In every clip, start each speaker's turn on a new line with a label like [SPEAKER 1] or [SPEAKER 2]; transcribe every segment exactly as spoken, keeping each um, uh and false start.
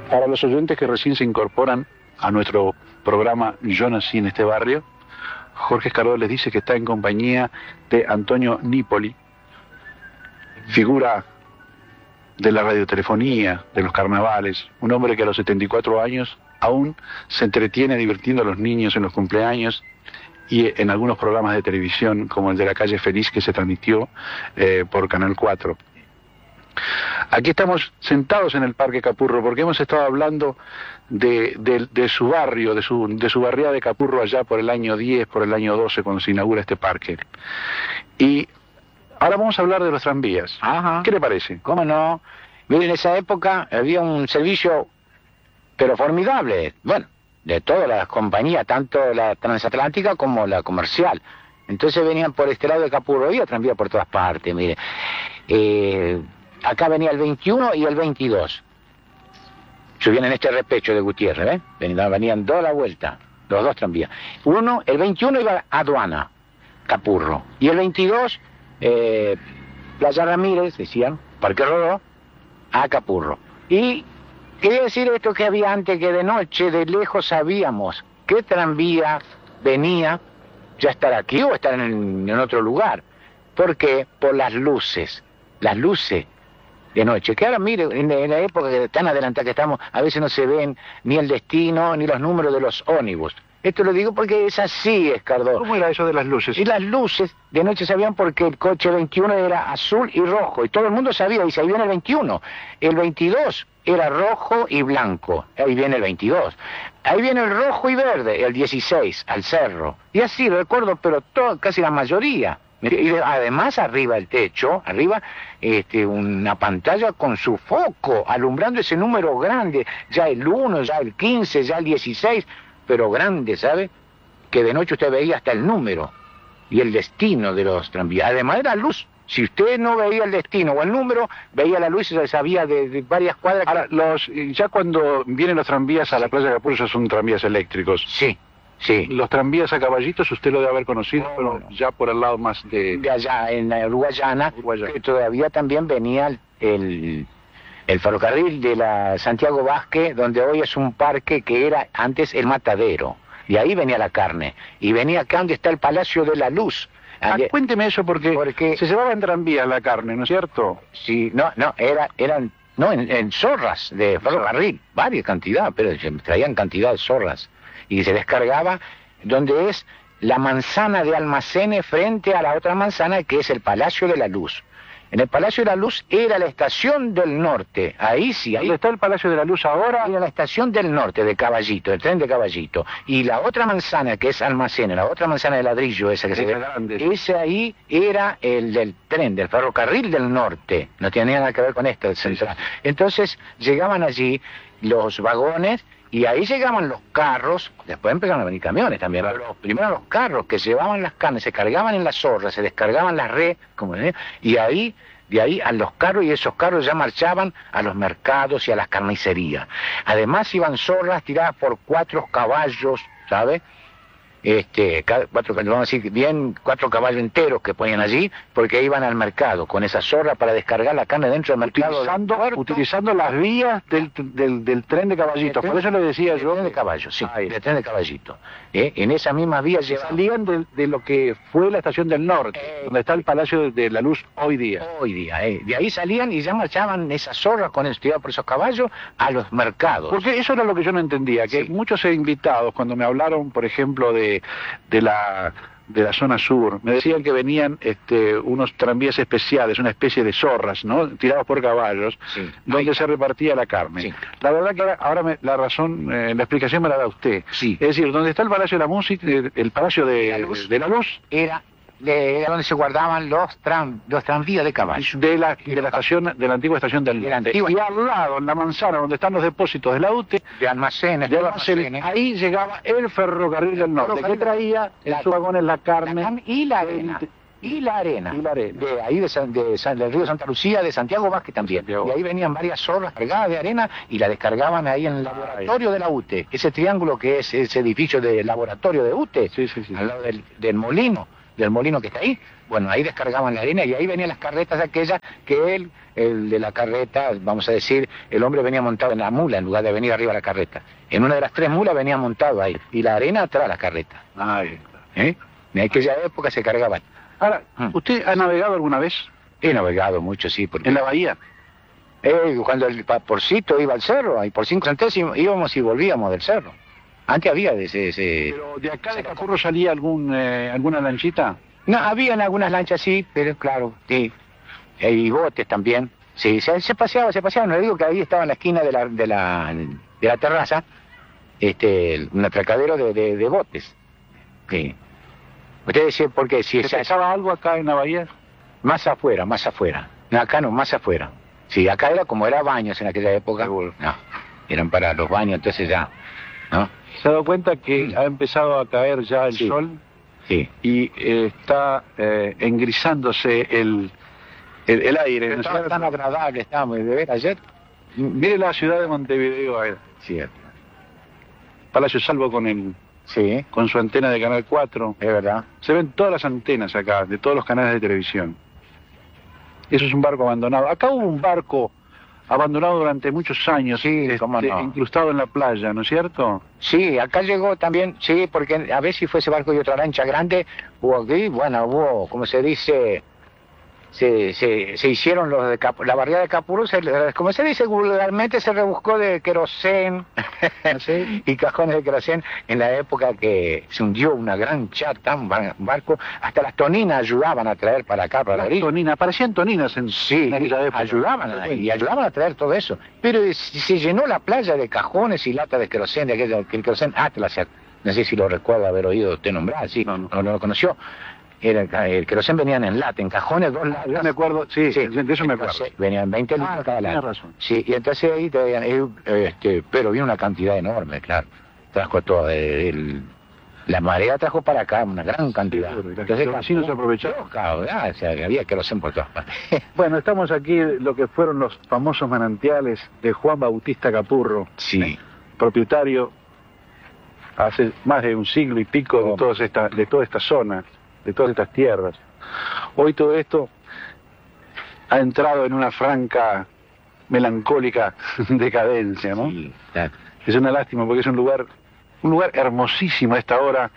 [SPEAKER 1] Para los oyentes que recién se incorporan a nuestro programa Yo nací en este barrio, Jorge Escardó les dice que está en compañía de Antonio Nípoli, figura de la radiotelefonía, de los carnavales, un hombre que a los setenta y cuatro años aún se entretiene divirtiendo a los niños en los cumpleaños y en algunos programas de televisión como el de La Calle Feliz, que se transmitió eh, por Canal cuatro. Aquí estamos sentados en el Parque Capurro porque hemos estado hablando de, de, de su barrio, de su, de su barriada de Capurro allá por el año diez, por el año doce, cuando se inaugura este parque. Y ahora vamos a hablar de los tranvías.
[SPEAKER 2] Ajá.
[SPEAKER 1] ¿Qué le parece?
[SPEAKER 2] ¿Cómo no? Mire, en esa época había un servicio, pero formidable, bueno, de todas las compañías, tanto la transatlántica como la comercial. Entonces venían por este lado de Capurro, había tranvía por todas partes, mire. Eh... Acá venía el veintiuno y el veintidós. Subían en este repecho de Gutiérrez, ¿eh? Venían, venían dos a la vuelta, los dos tranvías. Uno, el veintiuno iba a Aduana, Capurro. Y el veintidós, eh, Playa Ramírez, decían, Parque Rodó, a Capurro. Y quería decir esto que había antes, que de noche, de lejos sabíamos qué tranvía venía, ya estar aquí o estar en, en otro lugar. ¿Por qué? Por las luces. Las luces de noche, que ahora mire, en, en la época tan adelantada que estamos, a veces no se ven ni el destino ni los números de los ómnibus. Esto lo digo porque es así, Escardó.
[SPEAKER 1] ¿Cómo era eso de las luces?
[SPEAKER 2] Y las luces de noche sabían porque el coche veintiuno era azul y rojo, y todo el mundo sabía, y ahí viene el veintiuno. El veintidós era rojo y blanco, ahí viene el veintidós. Ahí viene el rojo y verde, el dieciséis, al cerro. Y así, recuerdo, pero todo, casi la mayoría. Y además arriba del techo, arriba este, una pantalla con su foco, alumbrando ese número grande, ya el uno, ya el quince, ya el dieciséis, pero grande, ¿sabe? Que de noche usted veía hasta el número y el destino de los tranvías. Además de la luz, si usted no veía el destino o el número, veía la luz y se sabía de, de varias cuadras.
[SPEAKER 1] Ahora, los, ya cuando vienen los tranvías a la Playa de Capurro, esos son tranvías eléctricos.
[SPEAKER 2] Sí. Sí.
[SPEAKER 1] Los tranvías a caballitos usted lo debe haber conocido, no, pero no. Ya por el lado más de...
[SPEAKER 2] De allá, en la Uruguayana, Uruguayana. Que todavía también venía el, el ferrocarril de la Santiago Vázquez, donde hoy es un parque que era antes el Matadero. Y ahí venía la carne. Y venía acá donde está el Palacio de la Luz.
[SPEAKER 1] Ah, cuénteme eso porque, porque se llevaba en tranvía la carne, ¿no es cierto?
[SPEAKER 2] Sí, no, no, era, eran... No, en, en zorras de ferrocarril, varias cantidades, pero se traían cantidad de zorras. Y se descargaba donde es la manzana de almacenes frente a la otra manzana que es el Palacio de la Luz. En el Palacio de la Luz era la estación del norte, ahí sí. Ahí
[SPEAKER 1] ¿dónde está el Palacio de la Luz ahora?
[SPEAKER 2] Era la estación del norte de Caballito, el tren de Caballito. Y la otra manzana que es almacenes, la otra manzana de ladrillo esa que se ve grande, ese ahí era el del tren, del ferrocarril del norte. No tenía nada que ver con esto, el central. Entonces llegaban allí los vagones. Y ahí llegaban los carros, después empezaron a venir camiones también, pero los, primero los carros que llevaban las carnes, se cargaban en las zorras, se descargaban las redes, como, ¿eh? Y ahí, de ahí a los carros, y esos carros ya marchaban a los mercados y a las carnicerías. Además iban zorras tiradas por cuatro caballos, ¿sabe? Este, cuatro, vamos a decir bien, cuatro caballos enteros que ponían allí, porque iban al mercado con esa zorra para descargar la carne dentro del mercado.
[SPEAKER 1] Utilizando, utilizando las vías del, del, del tren de Caballito, por eso le decía yo.
[SPEAKER 2] El tren de caballo, sí, Ay. el tren de Caballito. ¿Eh? En esas mismas vías
[SPEAKER 1] salían de, de lo que fue la estación del norte, eh, donde está el Palacio de la Luz hoy día.
[SPEAKER 2] Hoy día, eh. De ahí salían y ya marchaban esas zorras con el por esos caballos a los mercados.
[SPEAKER 1] Porque eso era lo que yo no entendía, que sí. Muchos invitados, cuando me hablaron, por ejemplo, de de la de la zona sur, me decían que venían este, unos tranvías especiales, una especie de zorras, ¿no? Tirados por caballos, sí. Donde Ay, se repartía la carne. Sí. La verdad que ahora, ahora me, la razón, eh, la explicación me la da usted.
[SPEAKER 2] Sí.
[SPEAKER 1] Es decir, donde está el Palacio de la Música, el Palacio de
[SPEAKER 2] la Luz,
[SPEAKER 1] de la Luz
[SPEAKER 2] era de donde se guardaban los tram, los tranvías de caballo.
[SPEAKER 1] De la, de la estación, de la antigua estación del norte. Y al lado, en la manzana, donde están los depósitos de la U T E,
[SPEAKER 2] de almacenes,
[SPEAKER 1] de almacenes, ahí llegaba el ferrocarril del norte, que traía en sus vagones la carne,
[SPEAKER 2] la carne y la arena. Y la arena.
[SPEAKER 1] Y la arena.
[SPEAKER 2] De ahí de, San, de San, del río Santa Lucía, de Santiago Vázquez también. Santiago. Y ahí venían varias zorras cargadas de arena y la descargaban ahí en el laboratorio Ay. de la U T E. Ese triángulo que es ese edificio de laboratorio de U T E,
[SPEAKER 1] sí, sí, sí.
[SPEAKER 2] al lado del, del molino. del molino que está ahí. Bueno, ahí descargaban la arena y ahí venían las carretas aquellas que él, el de la carreta, vamos a decir, el hombre venía montado en la mula en lugar de venir arriba de la carreta. En una de las tres mulas venía montado ahí y la arena atrás de la carreta.
[SPEAKER 1] Ay,
[SPEAKER 2] ¿Eh? En aquella época se cargaban.
[SPEAKER 1] ahora,
[SPEAKER 2] Hmm.
[SPEAKER 1] ¿usted ha navegado alguna vez
[SPEAKER 2] He navegado mucho, sí, porque
[SPEAKER 1] en la bahía?
[SPEAKER 2] eh, cuando el vaporcito iba al cerro, ahí por cinco centésimos íbamos y volvíamos del cerro. Antes había de ese... ese...
[SPEAKER 1] Pero de acá de Capurro salía algún eh, alguna lanchita.
[SPEAKER 2] No, habían algunas lanchas, sí, pero claro, sí. Eh, Y botes también. Sí, se, se paseaba, se paseaba. No le digo que ahí estaba en la esquina de la, de la, de la terraza, este, un atracadero de, de, de botes. Sí. Usted decía, ¿por qué? Si
[SPEAKER 1] ¿Se
[SPEAKER 2] esa-
[SPEAKER 1] pesaba algo acá en la bahía?
[SPEAKER 2] Más afuera, más afuera. No, acá no, más afuera. Sí, acá era como era baños en aquella época.
[SPEAKER 1] Seguro.
[SPEAKER 2] No, eran para los baños, entonces ya, ¿no?
[SPEAKER 1] ¿Se ha dado cuenta que ha empezado a caer ya el
[SPEAKER 2] Sí.
[SPEAKER 1] sol
[SPEAKER 2] Sí.
[SPEAKER 1] y eh, está eh, engrisándose el, el, el aire? ¿no es
[SPEAKER 2] Estaba
[SPEAKER 1] cierto?
[SPEAKER 2] tan agradable, estábamos de ver ayer.
[SPEAKER 1] Mire la ciudad de Montevideo, a ver,
[SPEAKER 2] Cierto.
[SPEAKER 1] Palacio Salvo con el,
[SPEAKER 2] Sí,
[SPEAKER 1] con su antena de Canal cuatro.
[SPEAKER 2] es verdad.
[SPEAKER 1] Se ven todas las antenas acá, de todos los canales de televisión. Eso es un barco abandonado. Acá hubo un barco abandonado durante muchos años,
[SPEAKER 2] Sí, cómo no.
[SPEAKER 1] incrustado en la playa, ¿no es cierto?
[SPEAKER 2] Sí, acá llegó también, sí, porque a ver si fue ese barco y otra lancha grande, hubo aquí, bueno, hubo, como se dice, se, se, se hicieron los de Cap- la barriada de Capurú, se, como se dice vulgarmente, se rebuscó de querosén
[SPEAKER 1] ¿Sí?
[SPEAKER 2] y cajones de querosén en la época que se hundió una gran chata, un bar- un barco, hasta las toninas ayudaban a traer para acá, para la
[SPEAKER 1] Las
[SPEAKER 2] orilla.
[SPEAKER 1] toninas, aparecían toninas en,
[SPEAKER 2] Sí,
[SPEAKER 1] en aquella época.
[SPEAKER 2] ayudaban a- y ayudaban a traer todo eso. Pero eh, se se llenó la playa de cajones y latas de querosén, de aquel, que el querosén Atlas, no sé si lo recuerda haber oído usted nombrar, sí,
[SPEAKER 1] No, no.
[SPEAKER 2] no, no lo conoció. Era, el, el querosén venían en lata, en cajones, dos latas.
[SPEAKER 1] Ya me acuerdo, sí,
[SPEAKER 2] Sí,
[SPEAKER 1] de eso me acuerdo.
[SPEAKER 2] entonces, venían veinte litros
[SPEAKER 1] Ah,
[SPEAKER 2] cada
[SPEAKER 1] tienes
[SPEAKER 2] lata.
[SPEAKER 1] razón.
[SPEAKER 2] Sí, y entonces ahí traían, eh, este, pero vino una cantidad enorme, claro. Trajo todo, eh, el- la marea trajo para acá una gran cantidad.
[SPEAKER 1] Seguro, y la- los vecinos se aprovecharon.
[SPEAKER 2] Claro, ah, o sea, había querosén por todas partes.
[SPEAKER 1] Bueno, estamos aquí, lo que fueron los famosos manantiales de Juan Bautista Capurro,
[SPEAKER 2] Sí.
[SPEAKER 1] propietario hace más de un siglo y pico de,
[SPEAKER 2] Oh.
[SPEAKER 1] todas esta, de toda esta zona, de todas estas tierras. Hoy todo esto ha entrado en una franca, melancólica decadencia, ¿no?
[SPEAKER 2] Sí, claro.
[SPEAKER 1] Es una lástima porque es un lugar, un lugar hermosísimo a esta hora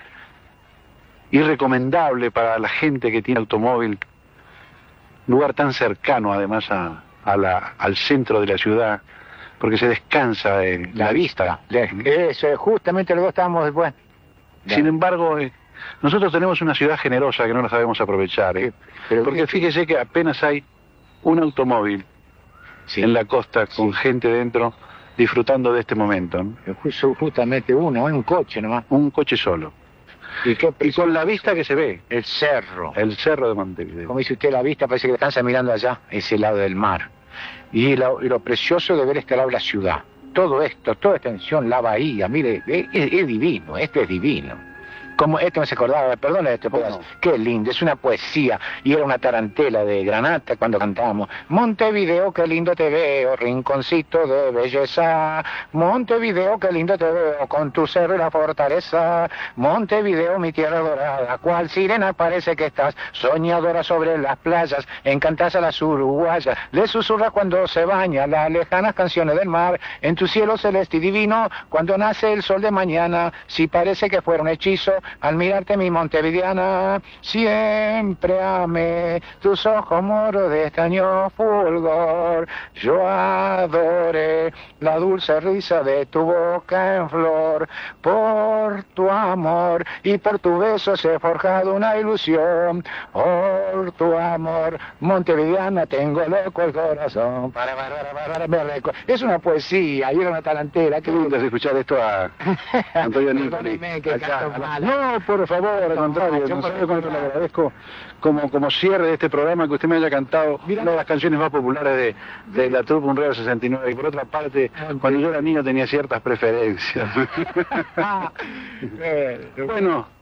[SPEAKER 1] y recomendable para la gente que tiene automóvil. Un lugar tan cercano además a, a la, al centro de la ciudad, porque se descansa de
[SPEAKER 2] La vista. Le- Eso es justamente lo que estábamos después.
[SPEAKER 1] Sin embargo, eh, nosotros tenemos una ciudad generosa que no la sabemos aprovechar. ¿eh?
[SPEAKER 2] Pero
[SPEAKER 1] Porque fíjese que apenas hay un automóvil
[SPEAKER 2] sí,
[SPEAKER 1] en la costa con
[SPEAKER 2] Sí.
[SPEAKER 1] gente dentro disfrutando de este momento, ¿no?
[SPEAKER 2] ju- justamente uno, un coche nomás.
[SPEAKER 1] Un coche solo.
[SPEAKER 2] ¿Y qué
[SPEAKER 1] Y con la vista que se ve,
[SPEAKER 2] El cerro.
[SPEAKER 1] el cerro de Montevideo.
[SPEAKER 2] Como dice usted, la vista parece que están mirando allá, ese lado del mar. Y lo, y lo precioso de ver este lado de la ciudad. Todo esto, toda esta extensión, la bahía, mire, es, es- es divino, esto es divino. Como este me se acordaba, perdón este
[SPEAKER 1] ¿Cómo
[SPEAKER 2] pedazo,
[SPEAKER 1] no?
[SPEAKER 2] qué lindo, es una poesía, y era una tarantela de Granata cuando cantábamos. Montevideo, qué lindo te veo, rinconcito de belleza. Montevideo, qué lindo te veo, con tu cerro y la fortaleza. Montevideo, mi tierra dorada, cual sirena parece que estás, soñadora sobre las playas, encantas a las uruguayas, le susurra cuando se baña las lejanas canciones del mar, en tu cielo celeste y divino, cuando nace el sol de mañana, si parece que fuera un hechizo, al mirarte mi montevideana, siempre amé tus ojos moros de estaño fulgor, yo adoré la dulce risa de tu boca en flor, por tu amor y por tu beso se ha forjado una ilusión, por tu amor, montevideana, tengo loco el corazón, para, para, para, para, para, me reco- es una poesía, y era una talantera,
[SPEAKER 1] Qué lindo es escuchar esto a Antonio Nipoli.
[SPEAKER 2] Perdóneme que
[SPEAKER 1] Allá,
[SPEAKER 2] canto mal.
[SPEAKER 1] No, por favor, al
[SPEAKER 2] No,
[SPEAKER 1] contrario,
[SPEAKER 2] yo
[SPEAKER 1] no
[SPEAKER 2] por
[SPEAKER 1] sabe cuánto le
[SPEAKER 2] favor.
[SPEAKER 1] agradezco como, como cierre de este programa que usted me haya cantado
[SPEAKER 2] Mira.
[SPEAKER 1] una de las canciones más populares de, de la trupe Un Real sesenta y nueve. Y por otra parte,
[SPEAKER 2] Ok.
[SPEAKER 1] cuando yo era niño tenía ciertas preferencias.
[SPEAKER 2] Ah, eh,
[SPEAKER 1] Bueno,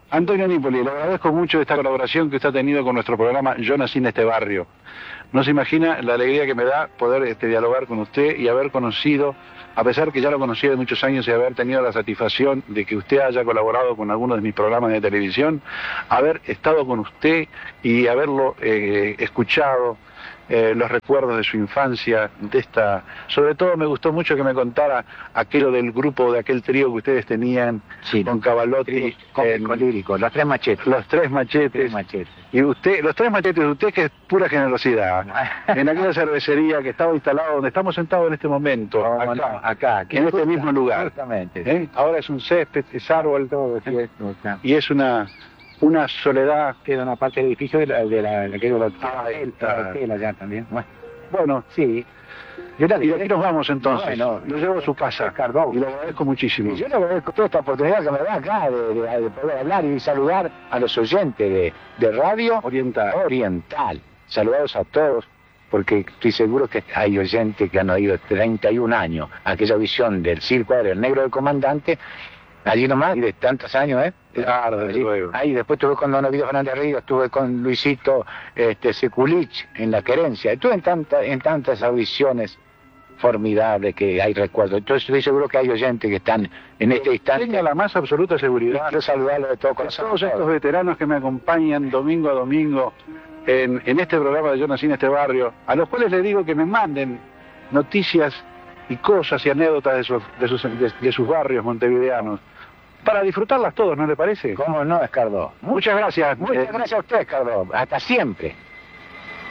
[SPEAKER 1] Antonio Nípoli, le agradezco mucho esta colaboración que usted ha tenido con nuestro programa Yo nací en este barrio. No se imagina la alegría que me da poder este, dialogar con usted y haber conocido, a pesar que ya lo conocía de muchos años y haber tenido la satisfacción de que usted haya colaborado con algunos de mis programas de televisión, haber estado con usted y haberlo eh, escuchado. Eh, los recuerdos de su infancia, de esta... Sobre todo me gustó mucho que me contara aquello del grupo, de aquel trío que ustedes tenían, sí, con Cavalotti,
[SPEAKER 2] con lírico, los tres machetes.
[SPEAKER 1] Los tres machetes.
[SPEAKER 2] Tres machetes.
[SPEAKER 1] Y usted, los tres machetes de usted, que es pura generosidad, en aquella cervecería que estaba instalada donde estamos sentados en este momento,
[SPEAKER 2] no,
[SPEAKER 1] acá,
[SPEAKER 2] no, acá
[SPEAKER 1] en este mismo lugar.
[SPEAKER 2] Justamente.
[SPEAKER 1] ¿Eh? Ahora es un césped, es árbol, todo,
[SPEAKER 2] sí,
[SPEAKER 1] ¿eh? Y es una... una soledad.
[SPEAKER 2] Queda una parte del edificio de la de la, de la,
[SPEAKER 1] ah,
[SPEAKER 2] la tela allá también. Bueno,
[SPEAKER 1] bueno
[SPEAKER 2] sí.
[SPEAKER 1] Yo le, y de aquí nos vamos entonces.
[SPEAKER 2] Bueno,
[SPEAKER 1] lo llevo a su casa.
[SPEAKER 2] Cardó.
[SPEAKER 1] Y le agradezco muchísimo.
[SPEAKER 2] Y yo le agradezco toda esta oportunidad que me da acá de, de, de poder hablar y saludar a los oyentes de, de Radio
[SPEAKER 1] Oriental.
[SPEAKER 2] Oriental. Saludados a todos, porque estoy seguro que hay oyentes que han oído treinta y un años aquella visión del circo del negro del comandante. Allí nomás, y de tantos años, ¿eh?
[SPEAKER 1] Claro, desde luego.
[SPEAKER 2] Ahí después estuve con Don Ovidio Fernández Ríos, estuve con Luisito este, Sekulich en La Querencia, estuve en, tanta, en tantas audiciones formidables que hay recuerdos. Entonces estoy seguro que hay oyentes que están en este instante.
[SPEAKER 1] Tenga la más absoluta seguridad.
[SPEAKER 2] Quiero saludarlos de todo corazón.
[SPEAKER 1] Todos estos veteranos que me acompañan domingo a domingo en, en este programa de Yo nací en este barrio, a los cuales les digo que me manden noticias y cosas y anécdotas de sus, de sus, de, de sus barrios montevideanos, para disfrutarlas todos, ¿no le parece?
[SPEAKER 2] ¿Cómo no, Escardó?
[SPEAKER 1] Muchas gracias.
[SPEAKER 2] Muchas gracias a usted, Escardó. Hasta siempre.